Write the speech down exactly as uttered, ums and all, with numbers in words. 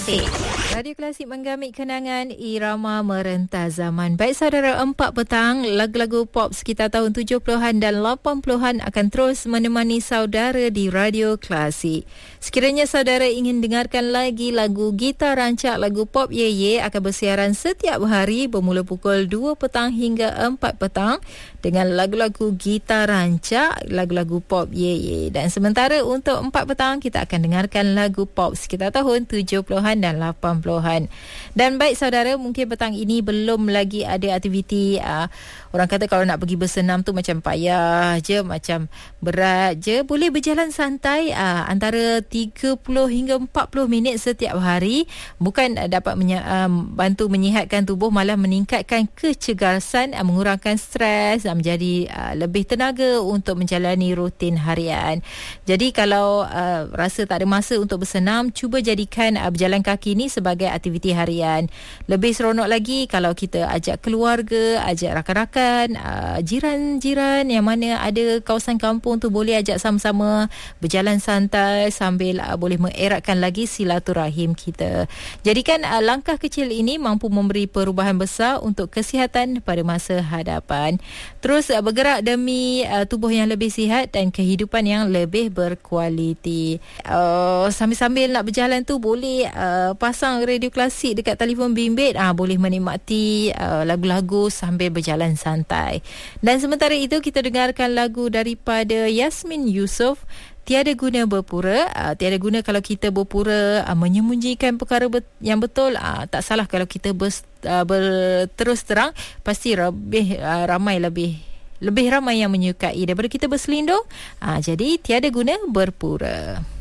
Klasik. Radio Klasik menggamit kenangan irama merentas zaman. Baik saudara, empat petang, lagu-lagu pop sekitar tahun tujuh puluhan dan lapan puluhan akan terus menemani saudara di Radio Klasik. Sekiranya saudara ingin dengarkan lagi lagu gitar rancak, lagu pop Ye Ye akan bersiaran setiap hari bermula pukul dua petang hingga empat petang dengan lagu-lagu gitar rancak, lagu-lagu pop Ye Ye. Dan sementara untuk empat petang kita akan dengarkan lagu pop sekitar tahun tujuh puluhan dan lapan puluhan. Dan baik saudara, mungkin petang ini belum lagi ada aktiviti, uh, orang kata kalau nak pergi bersenam tu macam payah je, macam berat je. Boleh berjalan santai uh, antara tiga puluh hingga empat puluh minit setiap hari. Bukan uh, dapat menye- uh, bantu menyihatkan tubuh, malah meningkatkan kecergasan, uh, mengurangkan stres, uh, menjadi uh, lebih tenaga untuk menjalani rutin harian. Jadi kalau uh, rasa tak ada masa untuk bersenam, cuba jadikan uh, berjalan kaki ni sebagai aktiviti harian. Lebih seronok lagi kalau kita ajak keluarga, ajak rakan-rakan, uh, jiran-jiran yang mana ada kawasan kampung tu, boleh ajak sama-sama berjalan santai sambil uh, boleh mengeratkan lagi silaturahim kita. Jadikan uh, langkah kecil ini mampu memberi perubahan besar untuk kesihatan pada masa hadapan. Terus uh, bergerak demi uh, tubuh yang lebih sihat dan kehidupan yang lebih berkualiti. Uh, sambil-sambil nak berjalan tu boleh uh, pasang Radio Klasik dekat telefon bimbit, ah boleh menikmati uh, lagu-lagu sambil berjalan santai. Dan sementara itu kita dengarkan lagu daripada Yasmin Yusof, Tiada Guna Berpura. Uh, tiada guna kalau kita berpura uh, menyembunyikan perkara bet- yang betul. Uh, tak salah kalau kita ber- uh, berterus terang, pasti lebih uh, ramai lebih lebih ramai yang menyukai daripada kita berselindung. Uh, jadi tiada guna berpura.